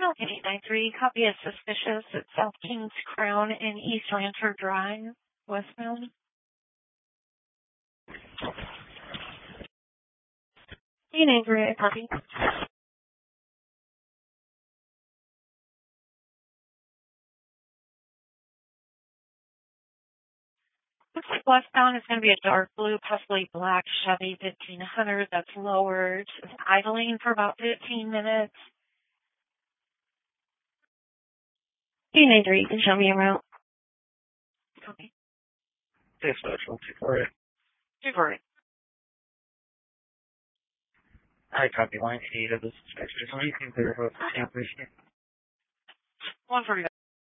Okay, 893, copy is suspicious at South Kings Crown and East Rancher Drive, westbound. 893, copy. Looks like westbound is going to be a dark blue, possibly black Chevy 1500 that's lowered. It's idling for about 15 minutes. 893, you can show me around. Copy. Dispatch 124. 248. I copy line 8 of the suspect. Just anything clear about the 140.